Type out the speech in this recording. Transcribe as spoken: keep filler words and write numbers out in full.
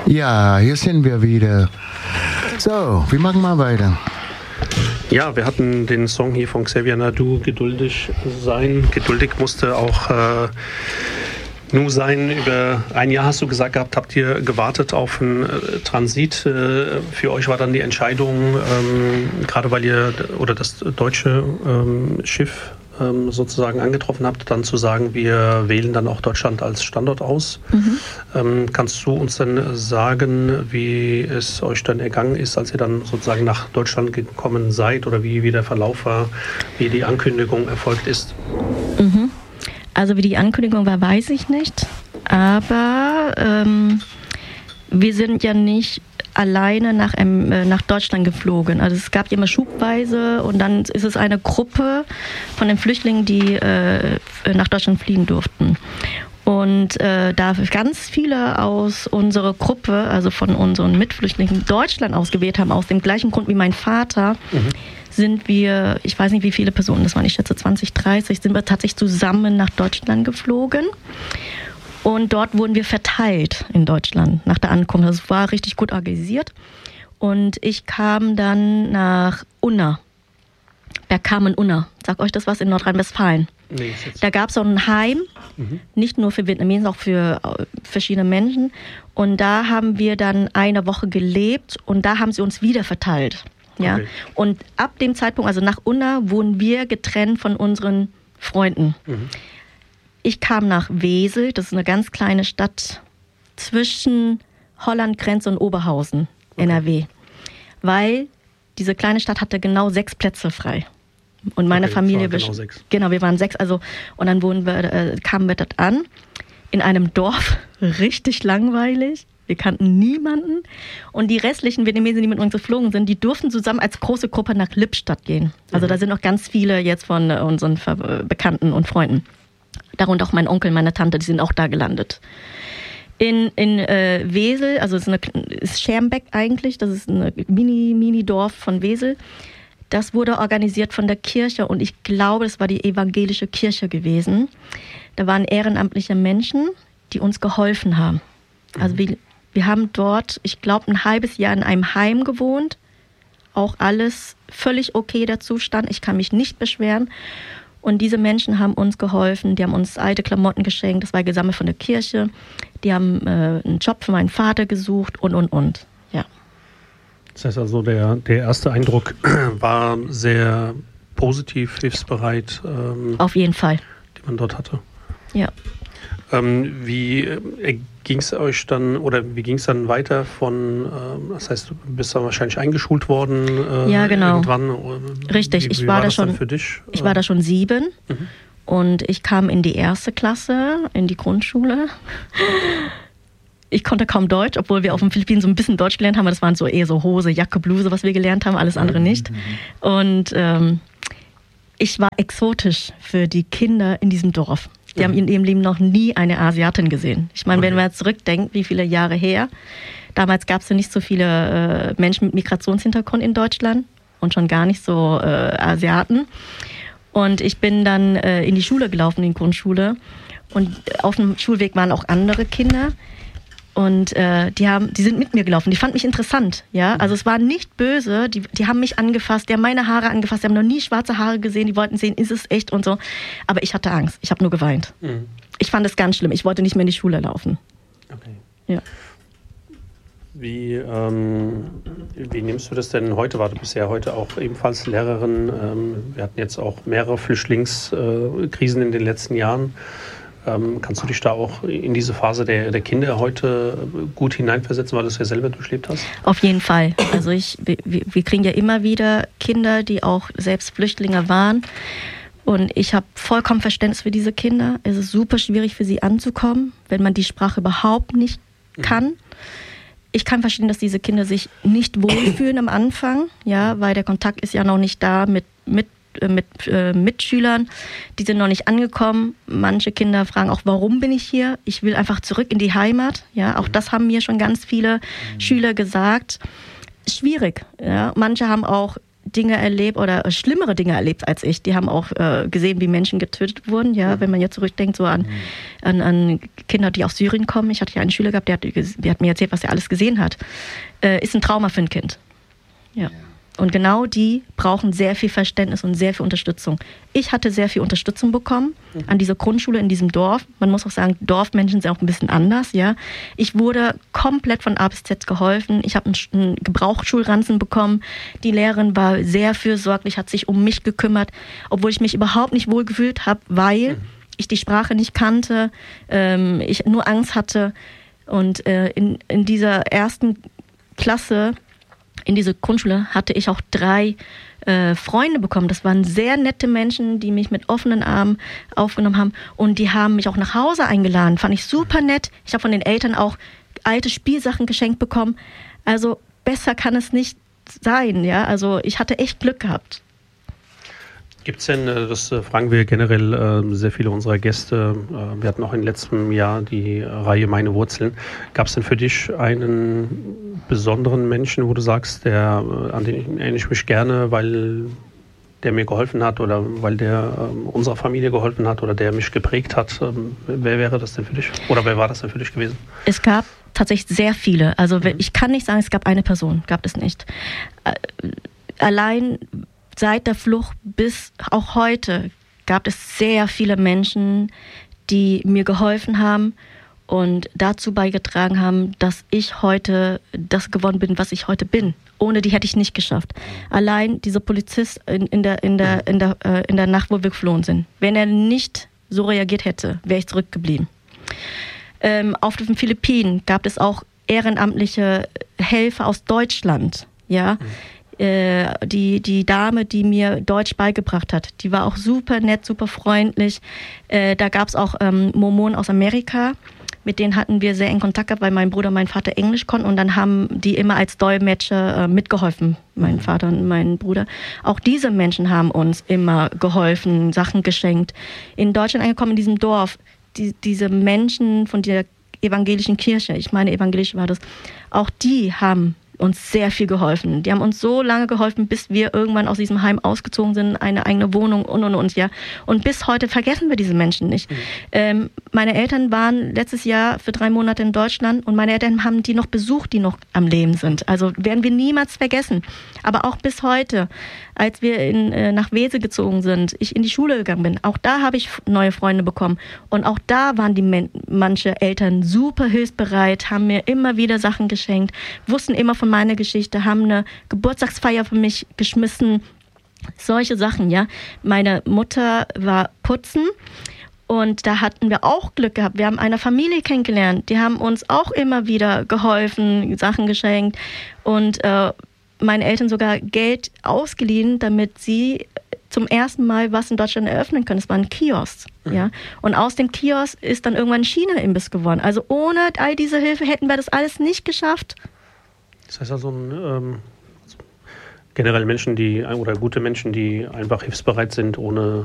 Ja, hier sind wir wieder. So, wir machen mal weiter. Ja, wir hatten den Song hier von Xavier Naidu, Geduldig sein. Geduldig musste auch äh, Nu sein. Über ein Jahr hast du gesagt gehabt, habt ihr gewartet auf einen äh, Transit. Äh, für euch war dann die Entscheidung, ähm, gerade weil ihr oder das deutsche ähm, Schiff ähm, sozusagen angetroffen habt, dann zu sagen, wir wählen dann auch Deutschland als Standort aus. Mhm. Ähm, kannst du uns dann sagen, wie es euch dann ergangen ist, als ihr dann sozusagen nach Deutschland gekommen seid oder wie, wie der Verlauf war, wie die Ankündigung erfolgt ist? Mhm. Also wie die Ankündigung war, weiß ich nicht. Aber ähm, wir sind ja nicht alleine nach, ähm, äh, nach Deutschland geflogen. Also es gab immer schubweise und dann ist es eine Gruppe von den Flüchtlingen, die äh, nach Deutschland fliehen durften. Und äh, da ganz viele aus unserer Gruppe, also von unseren Mitflüchtlingen, Deutschland ausgewählt haben, aus dem gleichen Grund wie mein Vater, mhm. sind wir, ich weiß nicht wie viele Personen, das waren ich schätze zwanzig, dreißig, sind wir tatsächlich zusammen nach Deutschland geflogen. Und dort wurden wir verteilt in Deutschland nach der Ankunft. Das war richtig gut organisiert. Und ich kam dann nach Unna, Bergkamen-Unna. Sagt euch das was in Nordrhein-Westfalen? Nee, da gab es so ein Heim, mhm. nicht nur für Vietnamesen, auch für verschiedene Menschen. Und da haben wir dann eine Woche gelebt und da haben sie uns wieder verteilt. Ja? Okay. Und ab dem Zeitpunkt, also nach Unna, wurden wir getrennt von unseren Freunden. Mhm. Ich kam nach Wesel, das ist eine ganz kleine Stadt zwischen Holland-Grenze und Oberhausen, okay. N R W. Weil diese kleine Stadt hatte genau sechs Plätze frei. Und meine okay, Familie... Genau sechs. Genau, wir waren sechs. Also, und dann wurden wir, äh, kamen wir dort an, in einem Dorf, richtig langweilig. Wir kannten niemanden. Und die restlichen Vietnamesen, die mit uns geflogen sind, die durften zusammen als große Gruppe nach Lippstadt gehen. Also mhm. da sind noch ganz viele jetzt von äh, unseren Ver- Bekannten und Freunden. Darunter auch mein Onkel, meine Tante, die sind auch da gelandet. In, in äh, Wesel, also es ist, eine, ist Schermbeck eigentlich, das ist ein Mini, Mini-Dorf von Wesel. Das wurde organisiert von der Kirche und ich glaube, das war die evangelische Kirche gewesen. Da waren ehrenamtliche Menschen, die uns geholfen haben. Also wir, wir haben dort, ich glaube, ein halbes Jahr in einem Heim gewohnt. Auch alles völlig okay, der Zustand. Ich kann mich nicht beschweren. Und diese Menschen haben uns geholfen, die haben uns alte Klamotten geschenkt, das war gesammelt von der Kirche. Die haben äh, einen Job für meinen Vater gesucht und, und, und. Ja. Das heißt also, der, der erste Eindruck war sehr positiv, hilfsbereit. Ähm, Auf jeden Fall. Die man dort hatte. Ja. Ähm, wie äh, ging es euch dann, oder wie ging es dann weiter von, äh, das heißt, du bist dann wahrscheinlich eingeschult worden äh, ja, genau. irgendwann? Richtig, wie, ich wie war, war da das schon, dann für dich? Ich war da schon sieben mhm. und ich kam in die erste Klasse, in die Grundschule. Ich konnte kaum Deutsch, obwohl wir auf den Philippinen so ein bisschen Deutsch gelernt haben, aber das waren so eher so Hose, Jacke, Bluse, was wir gelernt haben, alles andere nicht. Mhm. Und ähm, ich war exotisch für die Kinder in diesem Dorf. Die haben in ihrem Leben noch nie eine Asiatin gesehen. Ich meine, okay. wenn man zurückdenkt, wie viele Jahre her, damals gab es ja nicht so viele äh, Menschen mit Migrationshintergrund in Deutschland und schon gar nicht so äh, Asiaten. Und ich bin dann äh, in die Schule gelaufen, in die Grundschule. Und auf dem Schulweg waren auch andere Kinder. Und äh, die haben, die sind mit mir gelaufen. Die fanden mich interessant, ja. Also es war nicht böse. Die, die haben mich angefasst, die haben meine Haare angefasst. Die haben noch nie schwarze Haare gesehen. Die wollten sehen, ist es echt und so. Aber ich hatte Angst. Ich habe nur geweint. Mhm. Ich fand es ganz schlimm. Ich wollte nicht mehr in die Schule laufen. Okay. Ja. Wie, ähm, wie nimmst du das denn heute wahr? Du bist ja heute auch ebenfalls Lehrerin. Ähm, wir hatten jetzt auch mehrere Flüchtlingskrisen äh, in den letzten Jahren. Ähm, kannst du dich da auch in diese Phase der, der Kinder heute gut hineinversetzen, weil du es ja selber durchlebt hast? Auf jeden Fall. Also ich, wir, wir kriegen ja immer wieder Kinder, die auch selbst Flüchtlinge waren. Und ich habe vollkommen Verständnis für diese Kinder. Es ist super schwierig für sie anzukommen, wenn man die Sprache überhaupt nicht kann. Mhm. Ich kann verstehen, dass diese Kinder sich nicht wohlfühlen am Anfang, ja, weil der Kontakt ist ja noch nicht da mit, mit mit äh, Mitschülern, die sind noch nicht angekommen. Manche Kinder fragen auch, warum bin ich hier? Ich will einfach zurück in die Heimat. Ja, auch das haben mir schon ganz viele mhm. Schüler gesagt. Schwierig. Ja. Manche haben auch Dinge erlebt oder schlimmere Dinge erlebt als ich. Die haben auch äh, gesehen, wie Menschen getötet wurden. Ja, wenn man jetzt zurückdenkt so an, an, an Kinder, die aus Syrien kommen. Ich hatte ja einen Schüler gehabt, der hat, der hat mir erzählt, was er alles gesehen hat. Äh, ist ein Trauma für ein Kind. Ja. Und genau die brauchen sehr viel Verständnis und sehr viel Unterstützung. Ich hatte sehr viel Unterstützung bekommen an dieser Grundschule in diesem Dorf. Man muss auch sagen, Dorfmenschen sind auch ein bisschen anders. Ja, ich wurde komplett von A bis Z geholfen. Ich habe einen, einen Gebrauchsschulranzen bekommen. Die Lehrerin war sehr fürsorglich, hat sich um mich gekümmert, obwohl ich mich überhaupt nicht wohl gefühlt habe, weil ich die Sprache nicht kannte, ähm, ich nur Angst hatte. Und äh, in, in dieser ersten Klasse, in dieser Grundschule, hatte ich auch drei äh, Freunde bekommen. Das waren sehr nette Menschen, die mich mit offenen Armen aufgenommen haben. Und die haben mich auch nach Hause eingeladen. Fand ich super nett. Ich habe von den Eltern auch alte Spielsachen geschenkt bekommen. Also besser kann es nicht sein. Ja? Also ich hatte echt Glück gehabt. Gibt es denn, das fragen wir generell sehr viele unserer Gäste, wir hatten auch im letzten Jahr die Reihe Meine Wurzeln. Gab es denn für dich einen besonderen Menschen, wo du sagst, der, an den erinnere ich mich gerne, weil der mir geholfen hat oder weil der unserer Familie geholfen hat oder der mich geprägt hat? Wer wäre das denn für dich? Oder wer war das denn für dich gewesen? Es gab tatsächlich sehr viele. Also mhm. ich kann nicht sagen, es gab eine Person, gab es nicht. Allein seit der Flucht bis auch heute gab es sehr viele Menschen, die mir geholfen haben und dazu beigetragen haben, dass ich heute das geworden bin, was ich heute bin. Ohne die hätte ich nicht geschafft. Allein dieser Polizist in, in, der, in, der, in, der, äh, in der Nacht, wo wir geflohen sind. Wenn er nicht so reagiert hätte, wäre ich zurückgeblieben. Ähm, auf den Philippinen gab es auch ehrenamtliche Helfer aus Deutschland, ja. Mhm. Die, die Dame, die mir Deutsch beigebracht hat, die war auch super nett, super freundlich. Äh, da gab es auch ähm, Mormonen aus Amerika, mit denen hatten wir sehr engen Kontakt gehabt, weil mein Bruder und mein Vater Englisch konnten und dann haben die immer als Dolmetscher äh, mitgeholfen, mein Vater und mein Bruder. Auch diese Menschen haben uns immer geholfen, Sachen geschenkt. In Deutschland angekommen, in diesem Dorf, die, diese Menschen von der evangelischen Kirche, ich meine evangelisch war das, auch die haben uns sehr viel geholfen. Die haben uns so lange geholfen, bis wir irgendwann aus diesem Heim ausgezogen sind, eine eigene Wohnung und und und ja. Und bis heute vergessen wir diese Menschen nicht. Mhm. Ähm, meine Eltern waren letztes Jahr für drei Monate in Deutschland und meine Eltern haben die noch besucht, die noch am Leben sind. Also werden wir niemals vergessen. Aber auch bis heute, als wir in, äh, nach Wesel gezogen sind, ich in die Schule gegangen bin, auch da habe ich neue Freunde bekommen. Und auch da waren die men- manche Eltern super hilfsbereit, haben mir immer wieder Sachen geschenkt, wussten immer von meiner Geschichte, haben eine Geburtstagsfeier für mich geschmissen. Solche Sachen, ja. Meine Mutter war putzen und da hatten wir auch Glück gehabt. Wir haben eine Familie kennengelernt, die haben uns auch immer wieder geholfen, Sachen geschenkt und äh, meine Eltern sogar Geld ausgeliehen, damit sie zum ersten Mal was in Deutschland eröffnen können. Es war ein Kiosk. Mhm. Ja? Und aus dem Kiosk ist dann irgendwann ein China-Imbiss geworden. Also ohne all diese Hilfe hätten wir das alles nicht geschafft. Das heißt also, ähm, generell Menschen, die oder gute Menschen, die einfach hilfsbereit sind, ohne